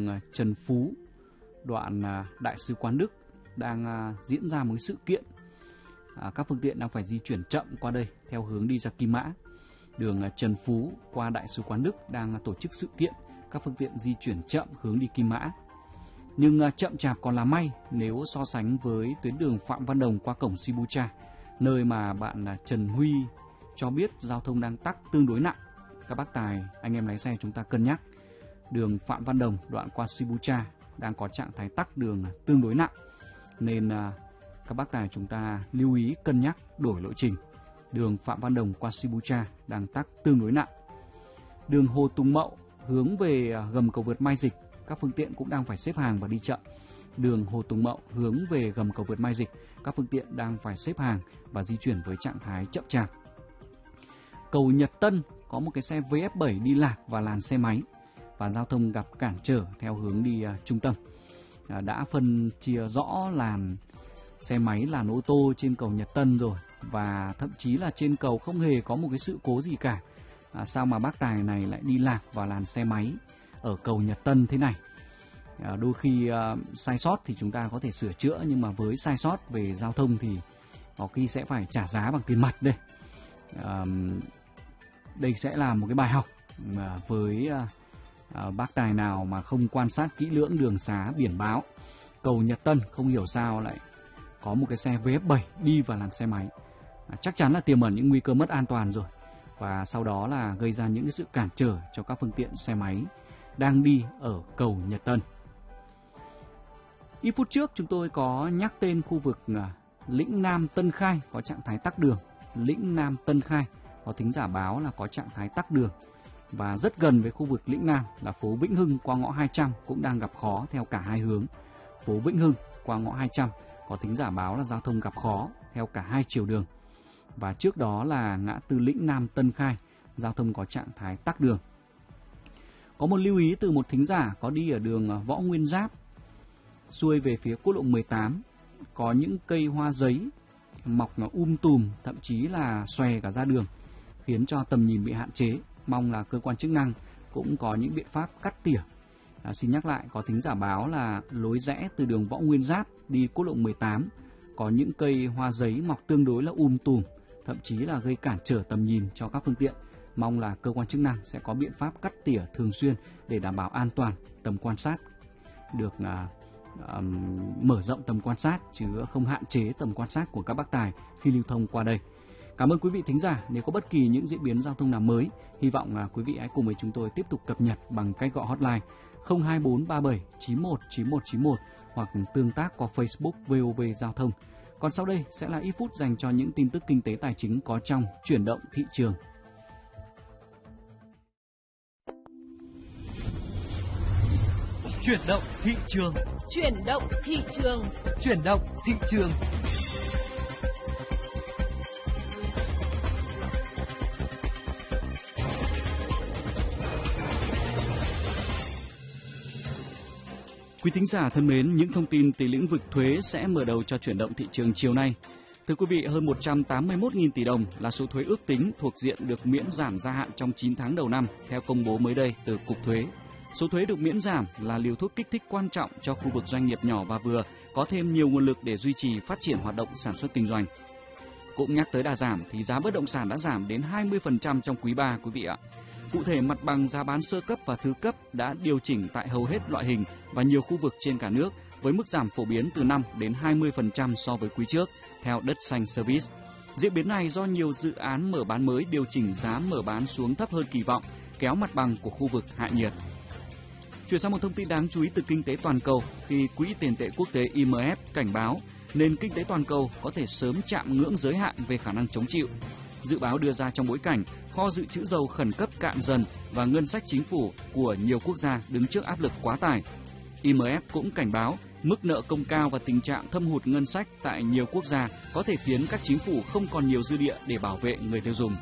Trần Phú, đoạn Đại sứ quán Đức đang diễn ra một sự kiện. Các phương tiện đang phải di chuyển chậm qua đây theo hướng đi ra Kim Mã. Đường Trần Phú qua Đại sứ quán Đức đang tổ chức sự kiện, các phương tiện di chuyển chậm hướng đi Kim Mã. Nhưng chậm chạp còn là may nếu so sánh với tuyến đường Phạm Văn Đồng qua cổng Sibucha, nơi mà bạn Trần Huy cho biết giao thông đang tắc tương đối nặng. Các bác tài, anh em lái xe chúng ta cân nhắc. Đường Phạm Văn Đồng đoạn qua Sibucha đang có trạng thái tắc đường tương đối nặng, nên các bác tài chúng ta lưu ý cân nhắc đổi lộ trình. Đường Phạm Văn Đồng qua Sibucha đang tắc tương đối nặng. Đường Hồ Tùng Mậu hướng về gầm cầu vượt Mai Dịch, các phương tiện cũng đang phải xếp hàng và đi chậm. Đường Hồ Tùng Mậu hướng về gầm cầu vượt Mai Dịch, các phương tiện đang phải xếp hàng và di chuyển với trạng thái chậm chạp. Cầu Nhật Tân có một cái xe VF7 đi lạc vào làn xe máy và giao thông gặp cản trở theo hướng đi trung tâm. Đã phân chia rõ làn xe máy, làn ô tô trên cầu Nhật Tân rồi, và thậm chí là trên cầu không hề có một cái sự cố gì cả. Sao mà bác tài này lại đi lạc vào làn xe máy ở cầu Nhật Tân thế này? Đôi khi sai sót thì chúng ta có thể sửa chữa, nhưng mà với sai sót về giao thông thì có khi sẽ phải trả giá bằng tiền mặt đây. Đây sẽ là một cái bài học với bác tài nào mà không quan sát kỹ lưỡng đường xá biển báo. Cầu Nhật Tân không hiểu sao lại có một cái xe VF7 đi vào làn xe máy. Chắc chắn là tiềm ẩn những nguy cơ mất an toàn rồi, và sau đó là gây ra những cái sự cản trở cho các phương tiện xe máy đang đi ở cầu Nhật Tân. Ít phút trước chúng tôi có nhắc tên khu vực Lĩnh Nam Tân Khai có trạng thái tắc đường. Lĩnh Nam Tân Khai có thính giả báo là có trạng thái tắc đường, và rất gần với khu vực Lĩnh Nam là phố Vĩnh Hưng qua ngõ 200 cũng đang gặp khó theo cả hai hướng. Phố Vĩnh Hưng qua ngõ 200 có thính giả báo là giao thông gặp khó theo cả hai chiều đường. Và trước đó là ngã tư Lĩnh Nam Tân Khai, giao thông có trạng thái tắc đường. Có một lưu ý từ một thính giả có đi ở đường Võ Nguyên Giáp xuôi về phía quốc lộ 18, có những cây hoa giấy mọc tùm, thậm chí là xòe cả ra đường, khiến cho tầm nhìn bị hạn chế. Mong là cơ quan chức năng cũng có những biện pháp cắt tỉa. Xin nhắc lại, có thính giả báo là lối rẽ từ đường Võ Nguyên Giáp đi quốc lộ 18 có những cây hoa giấy mọc tương đối là tùm, thậm chí là gây cản trở tầm nhìn cho các phương tiện. Mong là cơ quan chức năng sẽ có biện pháp cắt tỉa thường xuyên để đảm bảo an toàn, tầm quan sát được mở rộng tầm quan sát, chứ không hạn chế tầm quan sát của các bác tài khi lưu thông qua đây. Cảm ơn quý vị thính giả. Nếu có bất kỳ những diễn biến giao thông nào mới, hy vọng quý vị hãy cùng với chúng tôi tiếp tục cập nhật bằng cách gọi hotline 02437 91 91 91 hoặc tương tác qua Facebook VOV Giao thông. Còn sau đây sẽ là ít phút dành cho những tin tức kinh tế tài chính có trong chuyển động thị trường. Chuyển động thị trường. Chuyển động thị trường. Chuyển động thị trường. Quý thính giả thân mến, những thông tin từ lĩnh vực thuế sẽ mở đầu cho chuyển động thị trường chiều nay. Thưa quý vị, hơn 181.000 tỷ đồng là số thuế ước tính thuộc diện được miễn giảm gia hạn trong 9 tháng đầu năm theo công bố mới đây từ Cục Thuế. Số thuế được miễn giảm là liều thuốc kích thích quan trọng cho khu vực doanh nghiệp nhỏ và vừa có thêm nhiều nguồn lực để duy trì phát triển hoạt động sản xuất kinh doanh. Cũng nhắc tới đà giảm thì giá bất động sản đã giảm đến 20% trong quý 3 quý vị ạ. Cụ thể, mặt bằng giá bán sơ cấp và thứ cấp đã điều chỉnh tại hầu hết loại hình và nhiều khu vực trên cả nước với mức giảm phổ biến từ 5 đến 20% so với quý trước, theo Đất Xanh Service. Diễn biến này do nhiều dự án mở bán mới điều chỉnh giá mở bán xuống thấp hơn kỳ vọng, kéo mặt bằng của khu vực hạ nhiệt. Chuyển sang một thông tin đáng chú ý từ kinh tế toàn cầu khi Quỹ tiền tệ quốc tế IMF cảnh báo nền kinh tế toàn cầu có thể sớm chạm ngưỡng giới hạn về khả năng chống chịu. Dự báo đưa ra trong bối cảnh kho dự trữ dầu khẩn cấp cạn dần và ngân sách chính phủ của nhiều quốc gia đứng trước áp lực quá tải. IMF cũng cảnh báo mức nợ công cao và tình trạng thâm hụt ngân sách tại nhiều quốc gia có thể khiến các chính phủ không còn nhiều dư địa để bảo vệ người tiêu dùng.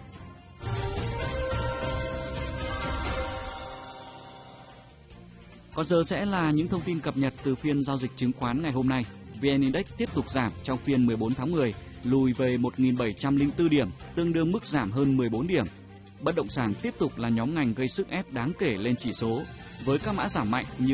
Còn giờ sẽ là những thông tin cập nhật từ phiên giao dịch chứng khoán ngày hôm nay. VN Index tiếp tục giảm trong phiên 14 tháng 10, lùi về 1.704 điểm, tương đương mức giảm hơn 14 điểm. Bất động sản tiếp tục là nhóm ngành gây sức ép đáng kể lên chỉ số, với các mã giảm mạnh như